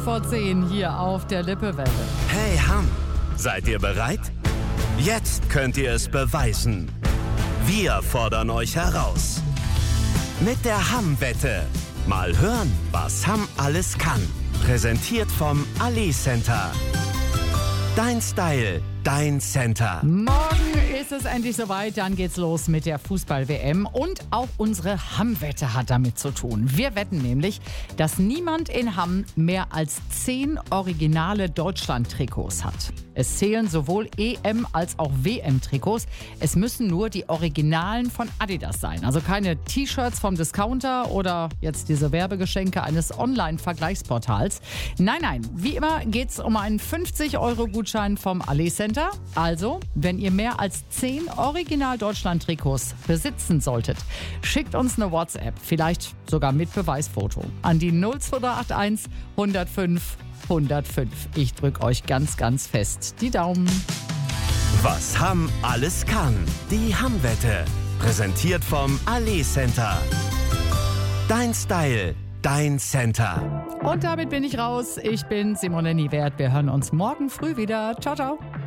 vor 10 hier auf der Lippewelle. Hey Hamm, seid ihr bereit? Jetzt könnt ihr es beweisen. Wir fordern euch heraus. Mit der Hamm-Wette. Mal hören, was Hamm alles kann. Präsentiert vom Ali Center. Dein Style, dein Center. Morgen ist es endlich soweit, dann geht's los mit der Fußball-WM und auch unsere Hamm-Wette hat damit zu tun. Wir wetten nämlich, dass niemand in Hamm mehr als 10 originale Deutschland-Trikots hat. Es zählen sowohl EM- als auch WM-Trikots. Es müssen nur die Originalen von Adidas sein. Also keine T-Shirts vom Discounter oder jetzt diese Werbegeschenke eines Online-Vergleichsportals. Nein, wie immer geht's um einen 50-Euro-Gutschein vom Ali Center. Also, wenn ihr mehr als 10 Original-Deutschland-Trikots besitzen solltet, schickt uns eine WhatsApp, vielleicht sogar mit Beweisfoto, an die 02081 105 105. Ich drücke euch ganz, ganz fest die Daumen. Was Hamm alles kann. Die Hamm-Wette. Präsentiert vom Ali Center. Dein Style, dein Center. Und damit bin ich raus. Ich bin Simone Niewert. Wir hören uns morgen früh wieder. Ciao, ciao.